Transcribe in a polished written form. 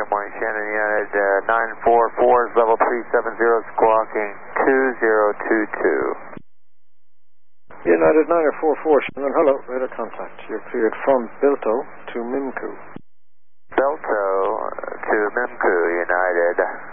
morning, Shannon United 944 is level 370, squawking 2022. United 944, Shannon, hello, radar contact. You're cleared from Bilto to Mimku. Bilto to Mimku, United.